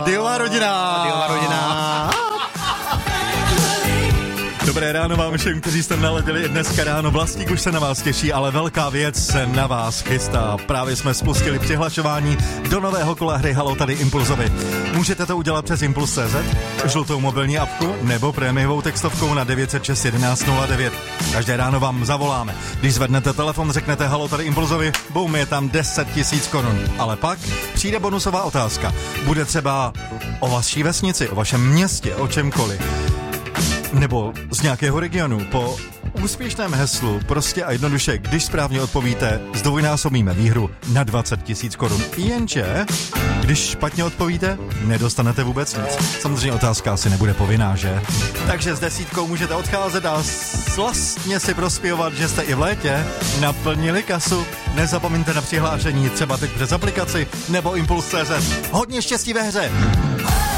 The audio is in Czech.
Radiová rodina. Dobré ráno vám všem, kteří jste naladili dneska ráno. Vlastník už se na vás těší, ale velká věc se na vás chystá. Právě jsme spustili přihlašování do nového kola hry Halo tady Impulzovi. Můžete to udělat přes Impuls.cz, žlutou mobilní apku nebo prémiovou textovkou na 906 11 09. Každé ráno vám zavoláme. Když zvednete telefon, řeknete Halo tady Impulzovi, boom, je tam 10 000 korun. Ale pak přijde bonusová otázka. Bude třeba o vaší vesnici, o vašem městě, o čemkoliv. Nebo z nějakého regionu. Po úspěšném heslu prostě a jednoduše, když správně odpovíte, zdvojnásobíme výhru na 20 000 korun. Jenže, když špatně odpovíte, nedostanete vůbec nic. Samozřejmě otázka asi nebude povinná, že? Takže s 10 můžete odcházet a vlastně si prospěvat, že jste i v létě naplnili kasu. Nezapomeňte na přihlášení třeba teď přes aplikaci nebo Impuls.cz. Hodně štěstí ve hře!